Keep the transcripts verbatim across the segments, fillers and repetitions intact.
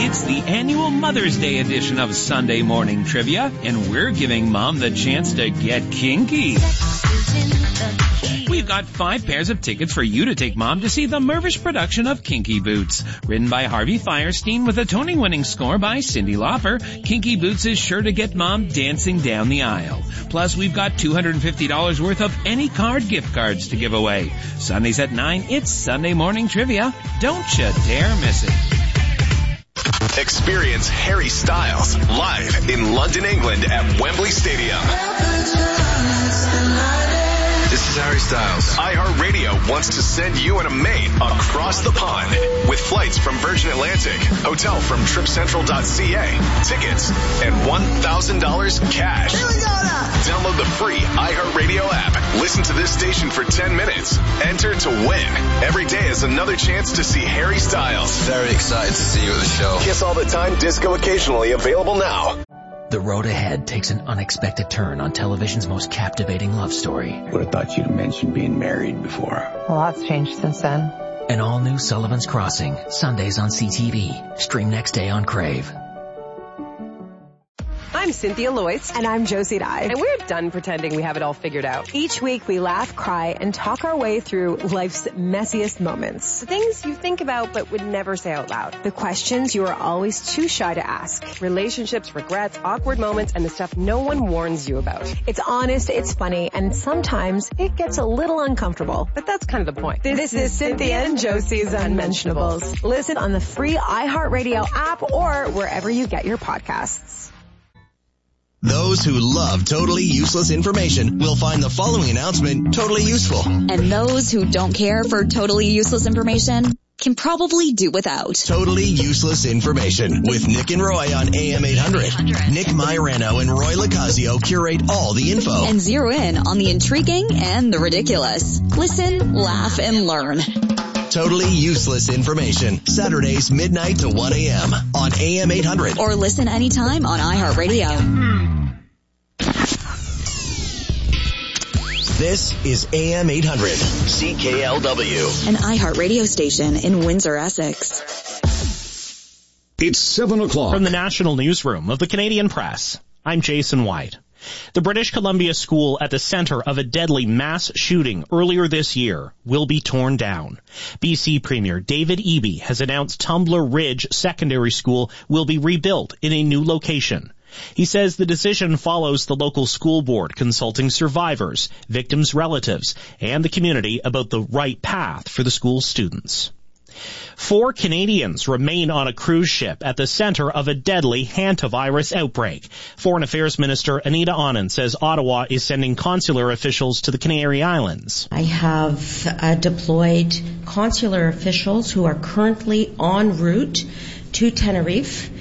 It's the annual Mother's Day edition of Sunday Morning Trivia, and we're giving Mom the chance to get kinky. We've got five pairs of tickets for you to take Mom to see the Mervish production of Kinky Boots. Written by Harvey Fierstein with a Tony-winning score by Cyndi Lauper, Kinky Boots is sure to get Mom dancing down the aisle. Plus, we've got two hundred fifty dollars worth of any card gift cards to give away. Sundays at nine, it's Sunday Morning Trivia. Don't you dare miss it. Experience Harry Styles live in London, England at Wembley Stadium. This is Harry Styles. iHeartRadio wants to send you and a mate across the pond with flights from Virgin Atlantic, hotel from trip central dot c a, tickets, and one thousand dollars cash. Here we go now. Download the free iHeartRadio app. Listen to this station for ten minutes. Enter to win. Every day is another chance to see Harry Styles. Very excited to see you at the show. Kiss All the Time, disco occasionally, available now. The road ahead takes an unexpected turn on television's most captivating love story. Would have thought you'd mentioned being married before. A lot's changed since then. An all-new Sullivan's Crossing, Sundays on C T V. Stream next day on Crave. I'm Cynthia Loyce. And I'm Josie Dye. And we're done pretending we have it all figured out. Each week we laugh, cry, and talk our way through life's messiest moments. The things you think about but would never say out loud. The questions you are always too shy to ask. Relationships, regrets, awkward moments, and the stuff no one warns you about. It's honest, it's funny, and sometimes it gets a little uncomfortable. But that's kind of the point. This, this is Cynthia and Josie's Unmentionables. Listen on the free iHeartRadio app or wherever you get your podcasts. Those who love totally useless information will find the following announcement totally useful. And those who don't care for totally useless information can probably do without. Totally useless information with Nick and Roy on A M eight hundred. Nick Mairano and Roy Lacazio curate all the info. And zero in on the intriguing and the ridiculous. Listen, laugh, and learn. Totally useless information. Saturdays midnight to one a.m. on A M eight hundred. Or listen anytime on iHeartRadio. This is A M eight hundred, C K L W. An iHeartRadio station in Windsor, Essex. It's seven o'clock. From the National Newsroom of the Canadian Press, I'm Jason White. The British Columbia school at the center of a deadly mass shooting earlier this year will be torn down. B C Premier David Eby has announced Tumbler Ridge Secondary School will be rebuilt in a new location. He says the decision follows the local school board consulting survivors, victims' relatives, and the community about the right path for the school's students. Four Canadians remain on a cruise ship at the center of a deadly hantavirus outbreak. Foreign Affairs Minister Anita Anand says Ottawa is sending consular officials to the Canary Islands. I have uh, deployed consular officials who are currently en route to Tenerife,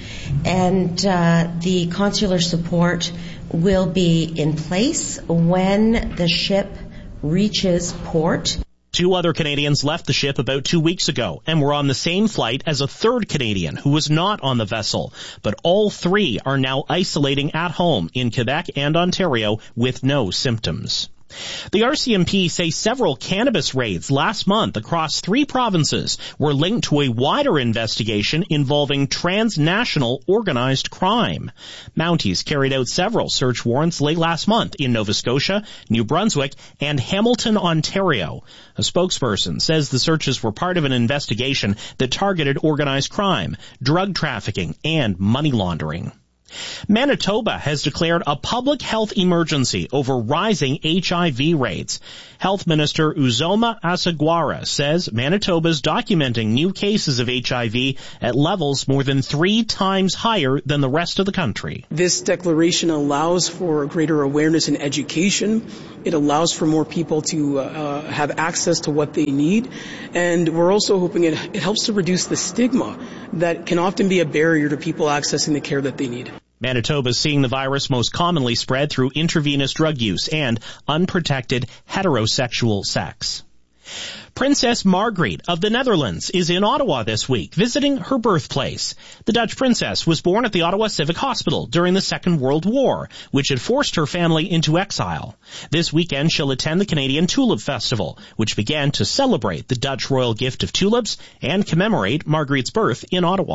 and uh, the consular support will be in place when the ship reaches port. Two other Canadians left the ship about two weeks ago and were on the same flight as a third Canadian who was not on the vessel. But all three are now isolating at home in Quebec and Ontario with no symptoms. The R C M P say several cannabis raids last month across three provinces were linked to a wider investigation involving transnational organized crime. Mounties carried out several search warrants late last month in Nova Scotia, New Brunswick, and Hamilton, Ontario. A spokesperson says the searches were part of an investigation that targeted organized crime, drug trafficking, and money laundering. Manitoba has declared a public health emergency over rising H I V rates. Health Minister Uzoma Asagwara says Manitoba's documenting new cases of H I V at levels more than three times higher than the rest of the country. This declaration allows for greater awareness and education. It allows for more people to uh, have access to what they need. And we're also hoping it, it helps to reduce the stigma that can often be a barrier to people accessing the care that they need. Manitoba is seeing the virus most commonly spread through intravenous drug use and unprotected heterosexual sex. Princess Margriet of the Netherlands is in Ottawa this week, visiting her birthplace. The Dutch princess was born at the Ottawa Civic Hospital during the Second World War, which had forced her family into exile. This weekend she'll attend the Canadian Tulip Festival, which began to celebrate the Dutch royal gift of tulips and commemorate Margriet's birth in Ottawa.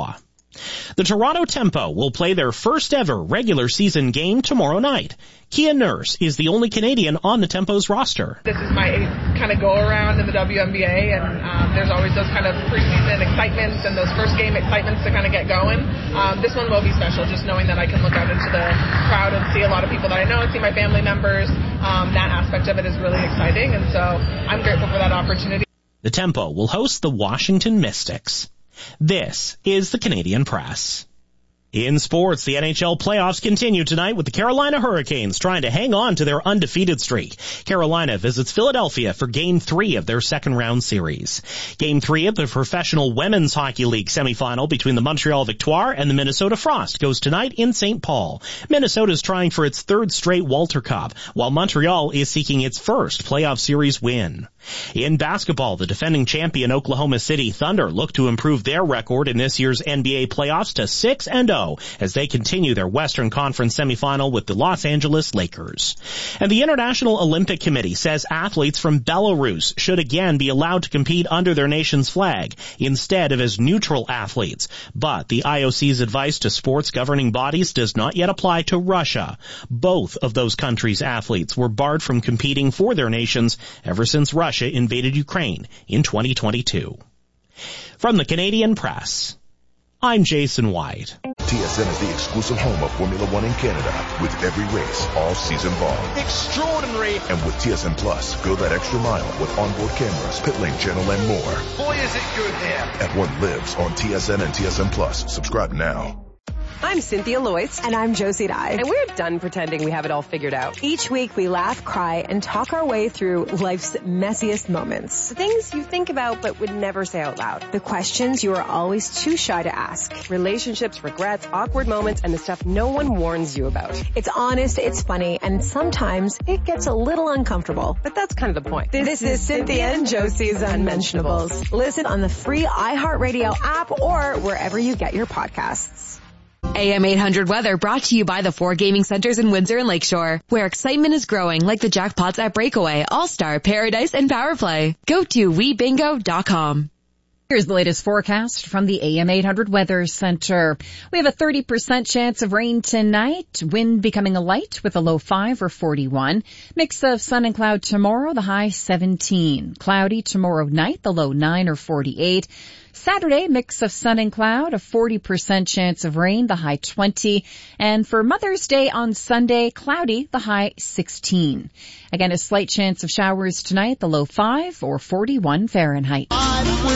The Toronto Tempo will play their first ever regular season game tomorrow night. Kia Nurse is the only Canadian on the Tempo's roster. This is my eighth kind of go-around in the W N B A, and um, there's always those kind of preseason excitements and those first game excitements to kind of get going. Um, this one will be special, just knowing that I can look out into the crowd and see a lot of people that I know and see my family members. Um, that aspect of it is really exciting, and so I'm grateful for that opportunity. The Tempo will host the Washington Mystics. This is the Canadian Press. In sports, the N H L playoffs continue tonight with the Carolina Hurricanes trying to hang on to their undefeated streak. Carolina visits Philadelphia for Game three of their second-round series. Game three of the Professional Women's Hockey League semifinal between the Montreal Victoire and the Minnesota Frost goes tonight in Saint Paul. Minnesota is trying for its third straight Walter Cup, while Montreal is seeking its first playoff series win. In basketball, the defending champion Oklahoma City Thunder look to improve their record in this year's N B A playoffs to six and oh as they continue their Western Conference semifinal with the Los Angeles Lakers. And the International Olympic Committee says athletes from Belarus should again be allowed to compete under their nation's flag instead of as neutral athletes. But the I O C's advice to sports governing bodies does not yet apply to Russia. Both of those countries' athletes were barred from competing for their nations ever since Russia invaded Ukraine in twenty twenty-two. From the Canadian Press, I'm Jason White. T S N is the exclusive home of Formula One in Canada, with every race all season long. Extraordinary! And with T S N Plus, go that extra mile with onboard cameras, pit lane channel, and more. Boy, is it good here! F one lives on T S N and T S N Plus. Subscribe now. I'm Cynthia Loyce. And I'm Josie Dye. And we're done pretending we have it all figured out. Each week we laugh, cry, and talk our way through life's messiest moments. The things you think about but would never say out loud. The questions you are always too shy to ask. Relationships, regrets, awkward moments, and the stuff no one warns you about. It's honest, it's funny, and sometimes it gets a little uncomfortable. But that's kind of the point. This, this is Cynthia and Josie's Unmentionables. Listen on the free iHeartRadio app or wherever you get your podcasts. A M eight hundred weather brought to you by the four gaming centers in Windsor and Lakeshore, where excitement is growing like the jackpots at Breakaway, All-Star, Paradise, and Powerplay. Go to we bingo dot com. Here's the latest forecast from the A M eight hundred Weather Center. We have a thirty percent chance of rain tonight, wind becoming a light with a low five or forty-one. Mix of sun and cloud tomorrow, the high seventeen. Cloudy tomorrow night, the low nine or forty-eight. Saturday, mix of sun and cloud, a forty percent chance of rain, the high twenty. And for Mother's Day on Sunday, cloudy, the high sixteen. Again, a slight chance of showers tonight, the low five or forty-one Fahrenheit.